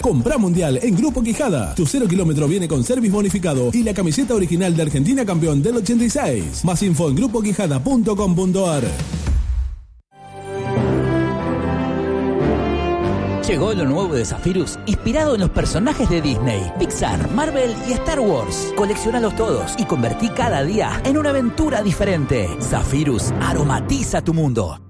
Comprá Mundial en Grupo Quijada. Tu 0 kilómetro viene con service bonificado y la camiseta original de Argentina campeón del 86. Más info en grupoquijada.com.ar. Llegó lo nuevo de Zephyrus, inspirado en los personajes de Disney, Pixar, Marvel y Star Wars. Coleccionalos todos y convertí cada día en una aventura diferente. Zephyrus aromatiza tu mundo.